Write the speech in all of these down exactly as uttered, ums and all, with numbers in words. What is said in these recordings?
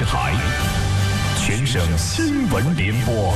台，全省新闻联播。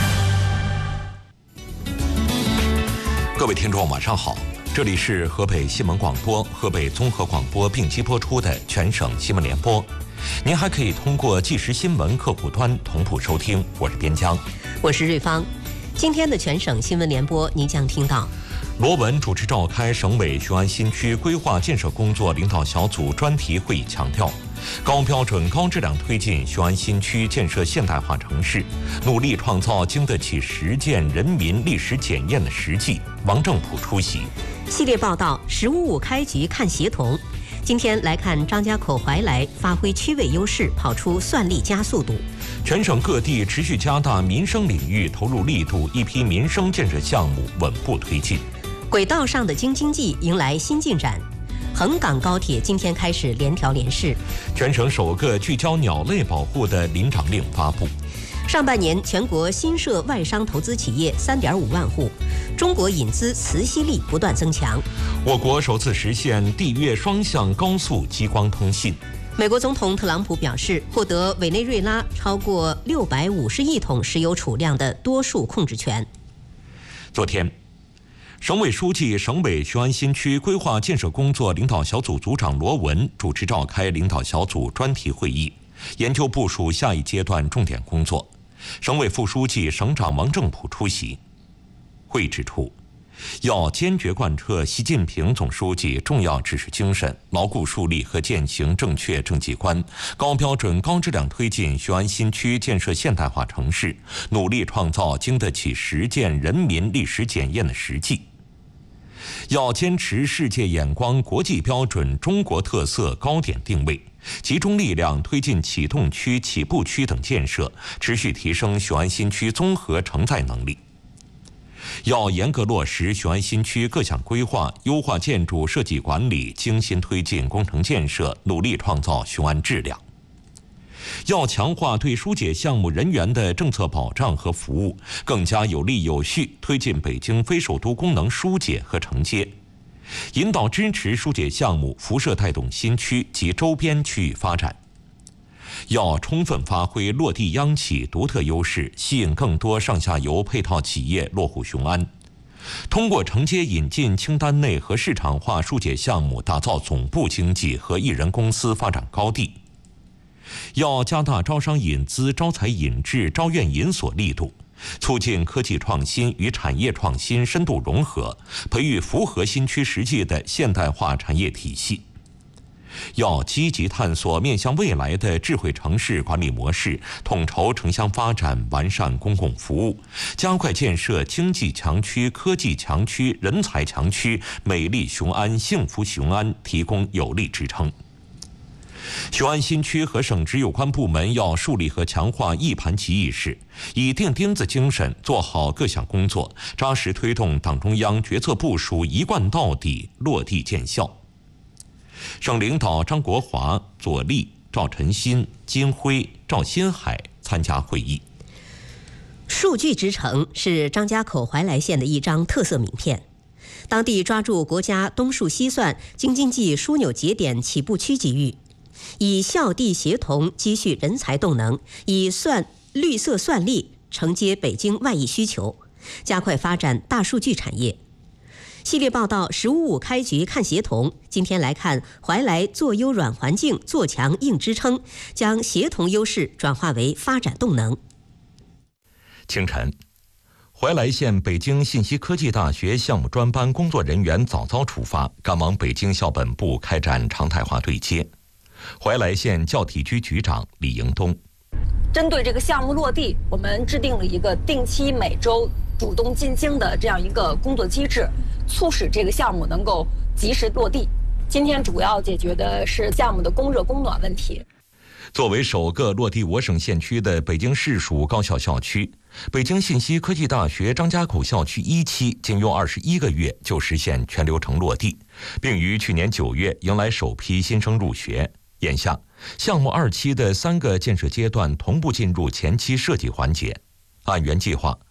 各位听众，晚上好，这里是河北新闻广播、河北综合广播并机播出的全省新闻联播。您还可以通过即时新闻客户端同步收听。我是边疆， 我是瑞芳。今天的全省新闻联播，您将听到： 罗文主持召开省委雄安新区规划建设工作领导小组专题会议，强调高标准高质量推进雄安新区建设现代化城市，努力创造经得起实践人民历史检验的实际。王正普出席。 系列报道：十五五开局看协同。今天来看张家口怀来发挥区位优势，跑出算力加速度。 全省各地持续加大民生领域投入力度，一批民生建设项目稳步推进。 轨道上的京津冀迎来新进展。横港高铁今天开始联调联试。 全省首个聚焦鸟类保护的临长令发布。 上半年全国新设外商投资企业 三点五万户，中国引资磁吸力不断增强。 我国首次实现地越双向高速激光通信。 美国总统特朗普表示，获得委内瑞拉超过六百五十亿桶石油储量的多数控制权。 昨天，省委书记、省委雄安新区规划建设工作领导小组组长罗文主持召开领导小组专题会议，研究部署下一阶段重点工作。省委副书记、省长王正普出席。会议指出，要坚决贯彻习近平总书记重要指示精神，牢固树立和践行正确政绩观，高标准高质量推进雄安新区建设现代化城市，努力创造经得起实践人民历史检验的实际。要坚持世界眼光、国际标准、中国特色高点定位，集中力量推进启动区、起步区等建设，持续提升雄安新区综合承载能力。要严格落实雄安新区各项规划，优化建筑设计管理，精心推进工程建设，努力创造雄安质量。要强化对疏解项目人员的政策保障和服务，更加有力有序推进北京非首都功能疏解和承接，引导支持疏解项目辐射带动新区及周边区域发展。要充分发挥落地央企独特优势，吸引更多上下游配套企业落户雄安，通过承接引进清单内和市场化疏解项目，打造总部经济和一人公司发展高地。要加大招商引资、招才引智、招院引所力度，促进科技创新与产业创新深度融合，培育符合新区实际的现代化产业体系。要积极探索面向未来的智慧城市管理模式，统筹城乡发展，完善公共服务，加快建设经济强区、科技强区、人才强区，美丽雄安、幸福雄安提供有力支撑。雄安新区和省直有关部门要树立和强化一盘棋意识，以钉钉子精神做好各项工作，扎实推动党中央决策部署一贯到底、落地见效。省领导张国华、左立、赵晨新、金辉、赵新海参加会议。 数据之城是张家口怀来县的一张特色名片。当地抓住国家东数西算京津冀枢纽节点起步区机遇，以校地协同积蓄人才动能，以算绿色算力承接北京外溢需求，加快发展大数据产业。系列报道：十五五开局看协同。今天来看怀来做优软环境，做强硬支撑，将协同优势转化为发展动能。 清晨，怀来县北京信息科技大学项目专班工作人员早早出发，赶往北京校本部开展常态化对接。怀来县教体局局长李迎东： 针对这个项目落地，我们制定了一个定期每周主动进京的这样一个工作机制，促使这个项目能够及时落地。今天主要解决的是项目的供热供暖问题。 作为首个落地我省县区的北京市属高校校区，北京信息科技大学张家口校区一期仅用二十一个月就实现全流程落地，并于去年九月迎来首批新生入学。眼下，项目二期的三个建设阶段同步进入前期设计环节。按原计划，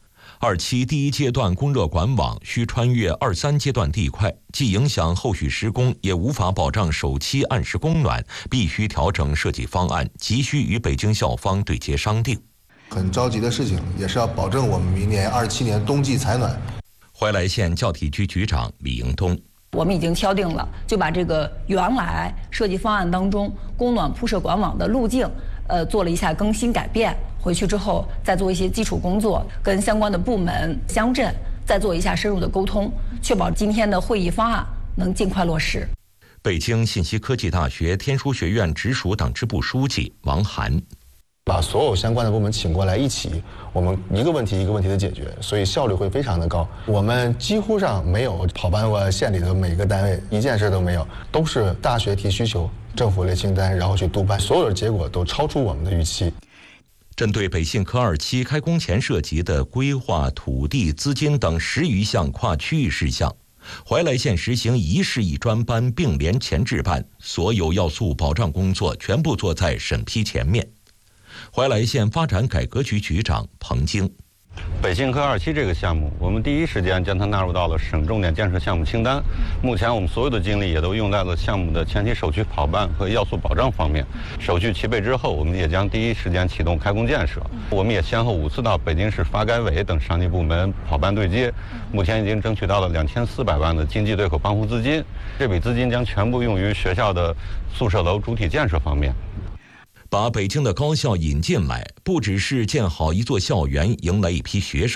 二期第一阶段供热管网需穿越二三阶段地块，既影响后续施工，也无法保障首期按时供暖，必须调整设计方案，急需与北京校方对接商定。 很着急的事情，也是要保证我们明年二七年冬季采暖。 怀来县教体局局长李迎东。 我们已经敲定了，就把这个原来设计方案当中供暖铺设管网的路径，呃，做了一下更新改变。回去之后再做一些基础工作，跟相关的部门、乡镇再做一下深入的沟通，确保今天的会议方案能尽快落实。 北京信息科技大学天书学院直属党支部书记王涵。 把所有相关的部门请过来一起，我们一个问题一个问题的解决，所以效率会非常的高。我们几乎上没有跑班过县里的每个单位，一件事都没有，都是大学提需求，政府列清单，然后去督办，所有的结果都超出我们的预期。 针对北信科二期开工前涉及的规划、土地、资金等十余项跨区域事项，怀来县实行一市一专班并联前置办，所有要素保障工作全部做在审批前面。怀来县发展改革局局长彭京。 北信科二期这个项目，我们第一时间将它纳入到了省重点建设项目清单。目前我们所有的精力也都用在了项目的前期手续跑办和要素保障方面。手续齐备之后，我们也将第一时间启动开工建设。我们也先后五次到北京市发改委等上级部门跑办对接，目前已经争取到了两千四百万的经济对口帮扶资金。这笔资金将全部用于学校的宿舍楼主体建设方面。 把北京的高校引进来，不只是建好一座校园，迎来一批学生。